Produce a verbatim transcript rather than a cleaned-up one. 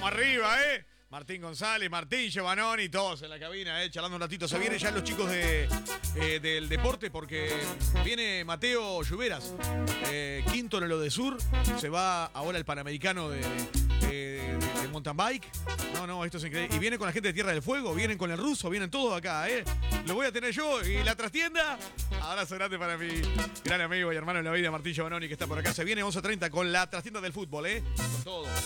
Vamos arriba, ¿eh? Martín González, Martín Giovannoni, todos en la cabina, eh, charlando un ratito. Se vienen ya los chicos de, eh, del deporte porque viene Mateo Lluveras, eh, quinto en lo de Sur. Se va ahora el Panamericano de, de, de, de mountain bike. No, no, esto es increíble. Y viene con la gente de Tierra del Fuego, vienen con el ruso, vienen todos acá, ¿eh? Lo voy a tener yo. Y la trastienda, abrazo grande para mi gran amigo y hermano en la vida, Martín Giovannoni, que está por acá. Se viene once treinta con la trastienda del fútbol, ¿eh? Con todo.